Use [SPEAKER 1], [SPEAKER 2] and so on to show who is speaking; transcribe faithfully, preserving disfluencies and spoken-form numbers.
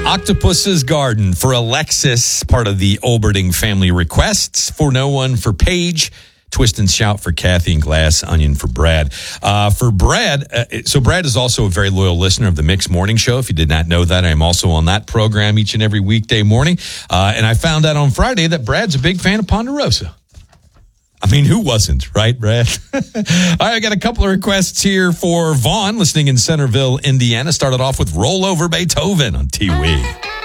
[SPEAKER 1] Octopus's Garden for Alexis, part of the Olberding family requests. For No One for Paige. Twist and Shout for Kathy, and Glass Onion for Brad. Uh, for Brad, uh, so Brad is also a very loyal listener of the Mix Morning Show. If you did not know that, I am also on that program each and every weekday morning. Uh, and I found out on Friday that Brad's a big fan of Ponderosa. I mean, who wasn't, right, Brad? All right, I got a couple of requests here for Vaughn, listening in Centerville, Indiana. Started off with Roll Over Beethoven on T W E.